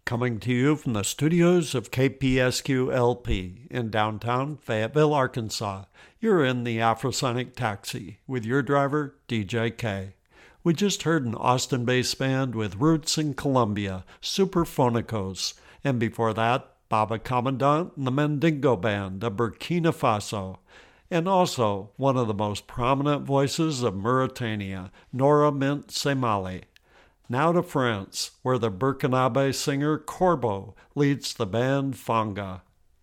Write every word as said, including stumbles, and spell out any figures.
Coming to you from the studios of K P S Q L P in downtown Fayetteville, Arkansas. You're in the Afrosonic Taxi with your driver, D J K. We just heard an Austin-based band with roots in Colombia, Superfonicos, and before that, Baba Commandant and the Mandingo Band of Burkina Faso, and also one of the most prominent voices of Mauritania, Nora Mint Semali. Now to France, where the Burkinabe singer Corbo leads the band Fanga